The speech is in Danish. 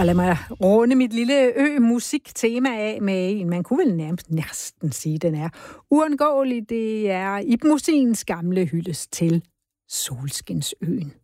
Og lad mig runde mit lille ø-musik-tema af med en, man kunne vel næsten sige, den er uundgåelig. Det er Ib Mosins gamle hyldest til Solskinsøen.